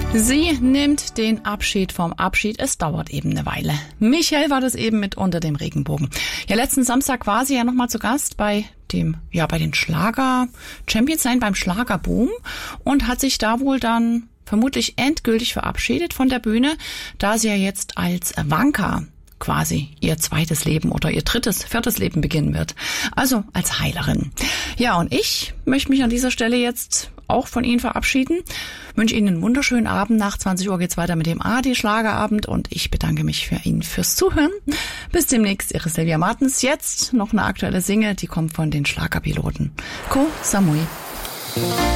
Sie nimmt den Abschied vom Abschied. Es dauert eben eine Weile. Michael war das eben mit Unter dem Regenbogen. Ja, letzten Samstag war sie ja nochmal zu Gast bei den Schlager-Champions sein, beim Schlagerboom und hat sich da wohl dann vermutlich endgültig verabschiedet von der Bühne, da sie ja jetzt als Wanka quasi ihr zweites Leben oder ihr viertes Leben beginnen wird. Also als Heilerin. Ja, und ich möchte mich an dieser Stelle jetzt auch von Ihnen verabschieden. Wünsche Ihnen einen wunderschönen Abend. Nach 20 Uhr geht's weiter mit dem ARD-Schlagerabend und ich bedanke mich für Ihnen fürs Zuhören. Bis demnächst, Ihre Silvia Martens. Jetzt noch eine aktuelle Single, die kommt von den Schlagerpiloten. Koh Samui.